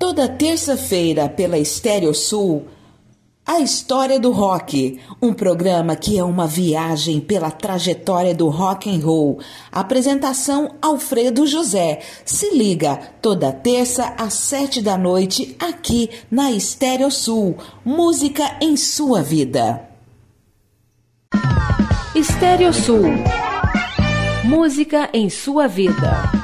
Toda terça-feira pela Estéreo Sul, A História do Rock, um programa que é uma viagem pela trajetória do rock and roll. Apresentação Alfredo José. Se liga, toda terça às 7 da noite, aqui na Estéreo Sul. Música em sua vida. Estéreo Sul. Música em sua vida.